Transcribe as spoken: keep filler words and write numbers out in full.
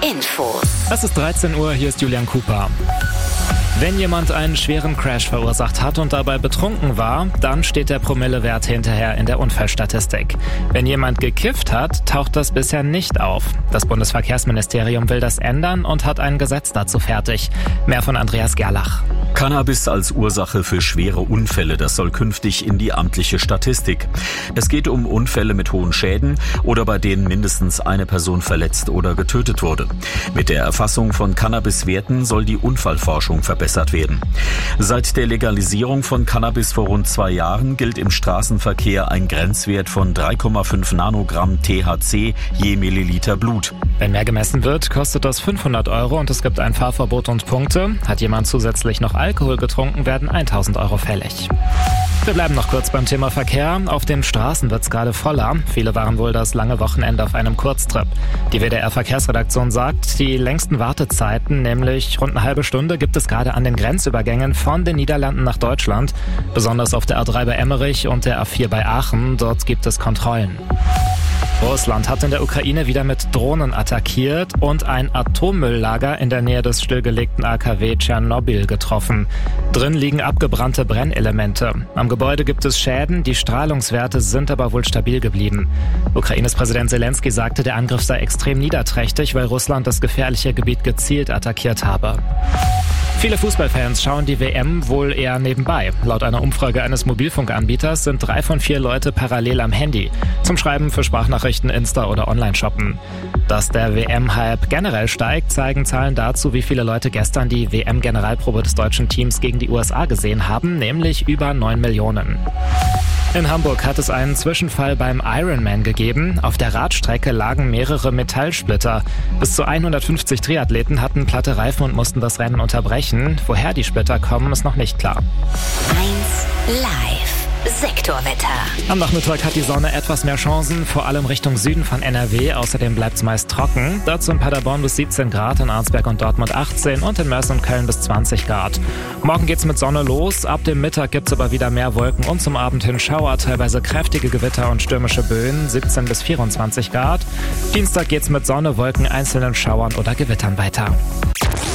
Infos. Es ist dreizehn Uhr, hier ist Julian Cooper. Wenn jemand einen schweren Crash verursacht hat und dabei betrunken war, dann steht der Promillewert hinterher in der Unfallstatistik. Wenn jemand gekifft hat, taucht das bisher nicht auf. Das Bundesverkehrsministerium will das ändern und hat ein Gesetz dazu fertig. Mehr von Andreas Gerlach. Cannabis als Ursache für schwere Unfälle, das soll künftig in die amtliche Statistik. Es geht um Unfälle mit hohen Schäden oder bei denen mindestens eine Person verletzt oder getötet wurde. Mit der Erfassung von Cannabiswerten soll die Unfallforschung verbessert werden. Seit der Legalisierung von Cannabis vor rund zwei Jahren gilt im Straßenverkehr ein Grenzwert von drei Komma fünf Nanogramm T H C je Milliliter Blut. Wenn mehr gemessen wird, kostet das fünfhundert Euro und es gibt ein Fahrverbot und Punkte. Hat jemand zusätzlich noch Alkohol getrunken, werden tausend Euro fällig. Wir bleiben noch kurz beim Thema Verkehr. Auf den Straßen wird es gerade voller. Viele waren wohl das lange Wochenende auf einem Kurztrip. Die W D R-Verkehrsredaktion sagt, die längsten Wartezeiten, nämlich rund eine halbe Stunde, gibt es gerade an den Grenzübergängen von den Niederlanden nach Deutschland. Besonders auf der A drei bei Emmerich und der A vier bei Aachen. Dort gibt es Kontrollen. Russland hat in der Ukraine wieder mit Drohnen attackiert und ein Atommülllager in der Nähe des stillgelegten A K W Tschernobyl getroffen. Drin liegen abgebrannte Brennelemente. Am Gebäude gibt es Schäden, die Strahlungswerte sind aber wohl stabil geblieben. Ukraines Präsident Zelensky sagte, der Angriff sei extrem niederträchtig, weil Russland das gefährliche Gebiet gezielt attackiert habe. Viele Fußballfans schauen die W M wohl eher nebenbei. Laut einer Umfrage eines Mobilfunkanbieters sind drei von vier Leute parallel am Handy. Zum Schreiben für Sprachnachrichten, Insta oder Online-Shoppen. Dass der W M-Hype generell steigt, zeigen Zahlen dazu, wie viele Leute gestern die W M-Generalprobe des deutschen Teams gegen die U S A gesehen haben, nämlich über neun Millionen. In Hamburg hat es einen Zwischenfall beim Ironman gegeben. Auf der Radstrecke lagen mehrere Metallsplitter. Bis zu hundertfünfzig Triathleten hatten platte Reifen und mussten das Rennen unterbrechen. Woher die Splitter kommen, ist noch nicht klar. eins Live. Sektorwetter. Am Nachmittag hat die Sonne etwas mehr Chancen, vor allem Richtung Süden von N R W. Außerdem bleibt es meist trocken. Dazu in Paderborn bis siebzehn Grad, in Arnsberg und Dortmund achtzehn und in Mörs und Köln bis zwanzig Grad. Morgen geht's mit Sonne los. Ab dem Mittag gibt's aber wieder mehr Wolken und zum Abend hin Schauer, teilweise kräftige Gewitter und stürmische Böen, siebzehn bis vierundzwanzig Grad. Dienstag geht's mit Sonne, Wolken, einzelnen Schauern oder Gewittern weiter.